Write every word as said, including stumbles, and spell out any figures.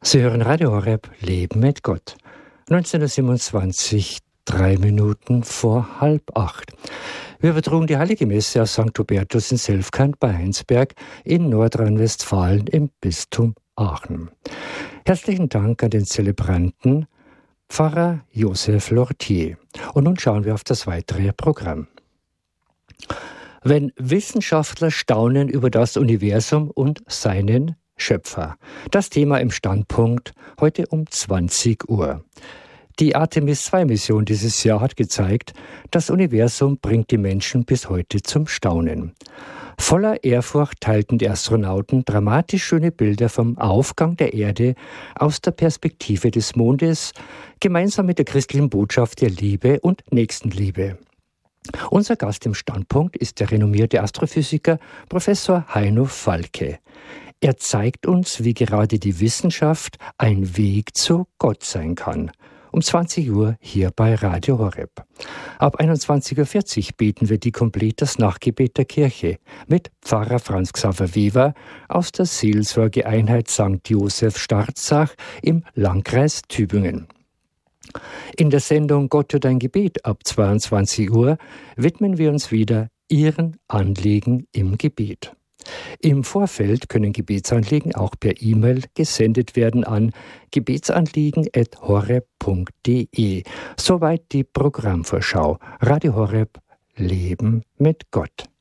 Sie hören Radio Horeb, Leben mit Gott. neunzehnhundertsiebenundzwanzig, drei Minuten vor halb acht. Wir übertrugen die Heilige Messe aus Sankt Hubertus in Selfkant bei Heinsberg in Nordrhein-Westfalen im Bistum Aachen. Herzlichen Dank an den Zelebranten Pfarrer Josef Lortier. Und nun schauen wir auf das weitere Programm. Wenn Wissenschaftler staunen über das Universum und seinen Schöpfer. Das Thema im Standpunkt heute um zwanzig Uhr. Die Artemis zwei Mission dieses Jahr hat gezeigt, das Universum bringt die Menschen bis heute zum Staunen. Voller Ehrfurcht teilten die Astronauten dramatisch schöne Bilder vom Aufgang der Erde aus der Perspektive des Mondes, gemeinsam mit der christlichen Botschaft der Liebe und Nächstenliebe. Unser Gast im Standpunkt ist der renommierte Astrophysiker Professor Heino Falke. Er zeigt uns, wie gerade die Wissenschaft ein Weg zu Gott sein kann. Um zwanzig Uhr hier bei Radio Horeb. Ab einundzwanzig Uhr vierzig beten wir die Komplett das Nachgebet der Kirche mit Pfarrer Franz Xaver Weber aus der Seelsorgeeinheit Sankt Josef Starzach im Landkreis Tübingen. In der Sendung Gott hört ein Gebet ab zweiundzwanzig Uhr widmen wir uns wieder Ihren Anliegen im Gebet. Im Vorfeld können Gebetsanliegen auch per E-Mail gesendet werden an gebetsanliegen at horeb punkt de. Soweit die Programmvorschau. Radio Horeb, Leben mit Gott.